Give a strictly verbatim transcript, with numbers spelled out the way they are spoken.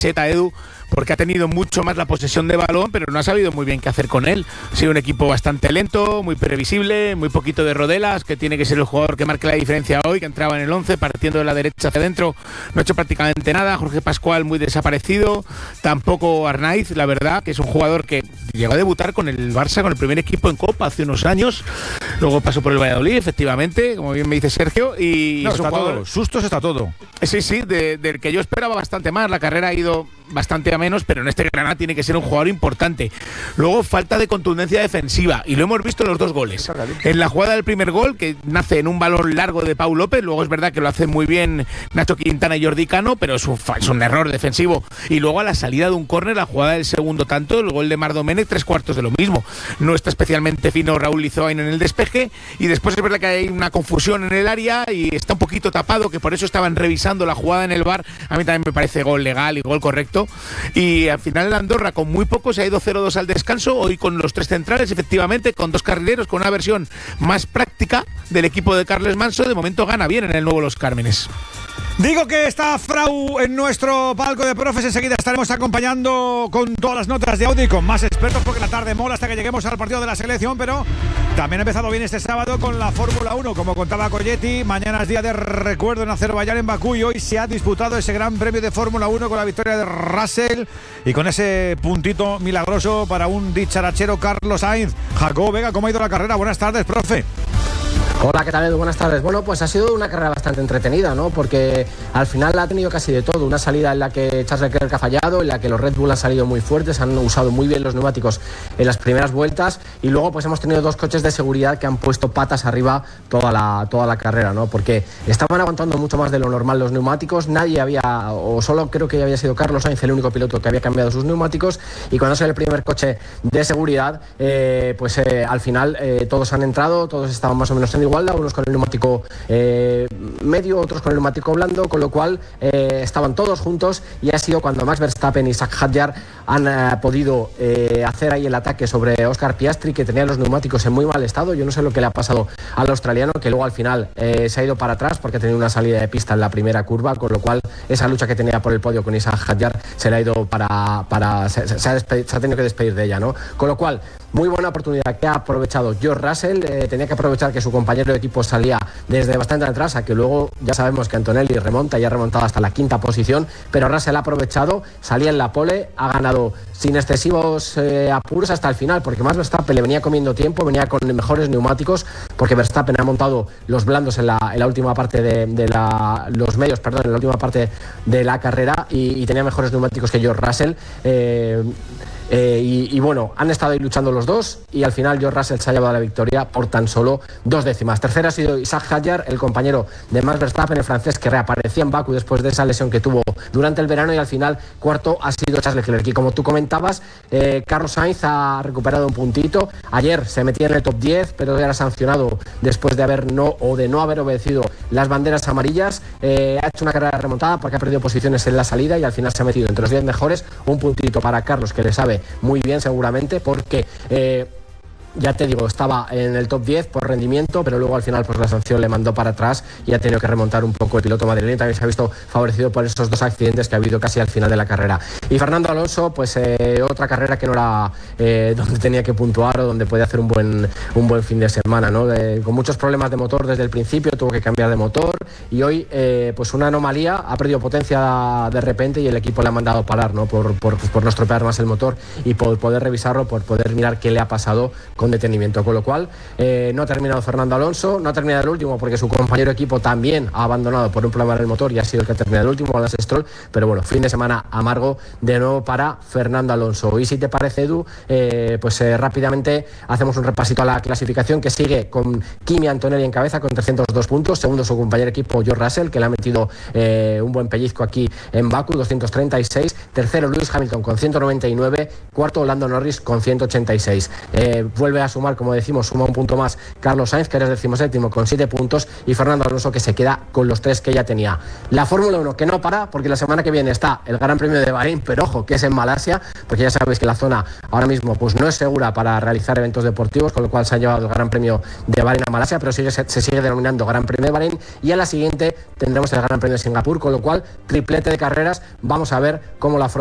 Edu, porque ha tenido mucho más la posesión de balón, pero no ha sabido muy bien qué hacer con él. Ha sido un equipo bastante lento, muy previsible, muy poquito de Rodelas, que tiene que ser el jugador que marque la diferencia hoy, que entraba en el once, partiendo de la derecha hacia adentro. No ha hecho prácticamente nada. Jorge Pascual muy desaparecido. Tampoco Arnaiz, la verdad, que es un jugador que llegó a debutar con el Barça, con el primer equipo en Copa hace unos años. Luego pasó por el Valladolid, efectivamente, como bien me dice Sergio. Y no, es un está jugador, todo. Sustos está todo. Sí, sí, de, del que yo esperaba bastante más. La carrera ha ido bastante a menos, pero en este Granada tiene que ser un jugador importante. Luego, falta de contundencia defensiva, y lo hemos visto en los dos goles. En la jugada del primer gol, que nace en un balón largo de Pau López, luego es verdad que lo hace muy bien Nacho Quintana y Jordi Cano, pero es un, es un error defensivo. Y luego a la salida de un córner, la jugada del segundo tanto, el gol de Marc Domènech, tres cuartos de lo mismo. No está especialmente fino Raúl Lizoain en el despeje, y después es verdad que hay una confusión en el área y está un poquito tapado, que por eso estaban revisando la jugada en el V A R. A mí también me parece gol legal y gol correcto. Y al final el Andorra con muy poco se ha ido cero dos al descanso, hoy con los tres centrales, efectivamente, con dos carrileros, con una versión más práctica del equipo de Carles Manso. De momento gana bien en el nuevo Los Cármenes. Digo que está Frau en nuestro palco de profes. Enseguida estaremos acompañando con todas las notas de audio y con más expertos, porque la tarde mola hasta que lleguemos al partido de la selección. Pero también ha empezado bien este sábado con la Fórmula uno, como contaba Colletti. Mañana es día de recuerdo en Azerbaiyán, en Bakú, y hoy se ha disputado ese gran premio de Fórmula uno con la victoria de Russell y con ese puntito milagroso para un dicharachero Carlos Sainz. Jacob Vega, ¿cómo ha ido la carrera? Buenas tardes, profe. Hola, ¿qué tal, Edu? Buenas tardes. Bueno, pues ha sido una carrera bastante entretenida, ¿no? Porque al final ha tenido casi de todo. Una salida en la que Charles Leclerc ha fallado, en la que los Red Bull han salido muy fuertes, han usado muy bien los neumáticos en las primeras vueltas, y luego pues hemos tenido dos coches de seguridad que han puesto patas arriba toda la, toda la carrera, ¿no? Porque estaban aguantando mucho más de lo normal los neumáticos. Nadie había, o solo creo que había sido Carlos Sainz el único piloto que había cambiado sus neumáticos, y cuando sale el primer coche de seguridad, eh, pues eh, al final eh, todos han entrado, todos estaban más o menos en igualdad, unos con el neumático eh, medio, otros con el neumático blando, con lo cual eh, estaban todos juntos, y ha sido cuando Max Verstappen y Zak Hadjar han eh, podido eh, hacer ahí el ataque sobre Oscar Piastri, que tenía los neumáticos en muy mal estado. Yo no sé lo que le ha pasado al australiano, que luego al final eh, se ha ido para atrás porque ha tenido una salida de pista en la primera curva, con lo cual esa lucha que tenía por el podio con Isaac Hadjar se le ha ido para... para se, se, ha despedido, se ha tenido que despedir de ella, ¿no? Con lo cual, muy buena oportunidad que ha aprovechado George Russell. Eh, tenía que aprovechar que su compañero de equipo salía desde bastante atrás, a que luego ya sabemos que Antonelli remonta y ha remontado hasta la quinta posición, pero Russell ha aprovechado, salía en la pole, ha ganado sin excesivos eh, apuros hasta el final, porque más Verstappen le venía comiendo tiempo, venía con mejores neumáticos, porque Verstappen ha montado los blandos en la, en la última parte de, de la, los medios, perdón, en la última parte de la carrera, y, y tenía mejores neumáticos que George Russell. Eh, Eh, y, y bueno, han estado ahí luchando los dos, y al final George Russell se ha llevado la victoria por tan solo dos décimas. Tercero ha sido Isaac Hadjar, el compañero de Max Verstappen, el francés, que reaparecía en Bakú después de esa lesión que tuvo durante el verano, y al final cuarto ha sido Charles Leclerc. Y como tú comentabas, eh, Carlos Sainz ha recuperado un puntito. Ayer se metía en el top diez, pero era sancionado después de haber no o de no haber obedecido las banderas amarillas. Eh, ha hecho una carrera remontada porque ha perdido posiciones en la salida, y al final se ha metido entre los diez mejores. Un puntito para Carlos, que le sabe muy bien seguramente, porque eh, ya te digo, estaba en el top diez por rendimiento, pero luego al final pues la sanción le mandó para atrás y ha tenido que remontar un poco el piloto madrileño. También se ha visto favorecido por esos dos accidentes que ha habido casi al final de la carrera. Y Fernando Alonso, pues eh, otra carrera que no era eh, donde tenía que puntuar o donde podía hacer un buen, un buen fin de semana, ¿no? Eh, con muchos problemas de motor desde el principio, tuvo que cambiar de motor, y hoy eh, pues una anomalía, ha perdido potencia de repente y el equipo le ha mandado parar, ¿no? Por, por, por no estropear más el motor y por poder revisarlo, por poder mirar qué le ha pasado con detenimiento, con lo cual eh, no ha terminado Fernando Alonso, no ha terminado el último porque su compañero de equipo también ha abandonado por un problema en el motor y ha sido el que ha terminado el último, Lance Stroll. Pero bueno, fin de semana amargo de nuevo para Fernando Alonso. Y si te parece, Edu, eh, pues eh, rápidamente hacemos un repasito a la clasificación, que sigue con Kimi Antonelli en cabeza con trescientos dos puntos, segundo su compañero de equipo George Russell, que le ha metido eh, un buen pellizco aquí en Bakú, doscientos treinta y seis, tercero Lewis Hamilton con ciento noventa y nueve, cuarto Lando Norris con ciento ochenta y seis. Eh, vuelve vuelve a sumar, como decimos, suma un punto más Carlos Sainz, que eres decimoséptimo con siete puntos, y Fernando Alonso, que se queda con los tres que ya tenía. La Fórmula uno que no para, porque la semana que viene está el Gran Premio de Bahrein, pero ojo, que es en Malasia, porque ya sabéis que la zona ahora mismo pues no es segura para realizar eventos deportivos, con lo cual se ha llevado el Gran Premio de Bahrein a Malasia, pero sigue, se, se sigue denominando Gran Premio de Bahrein, y a la siguiente tendremos el Gran Premio de Singapur, con lo cual triplete de carreras. Vamos a ver cómo la